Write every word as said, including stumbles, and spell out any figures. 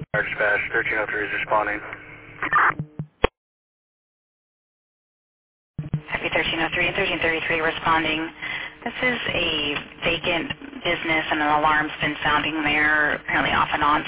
Dispatch, thirteen oh three is responding. Happy thirteen oh three and thirteen thirty-three responding. This is a vacant business and an alarm's been sounding there apparently off and on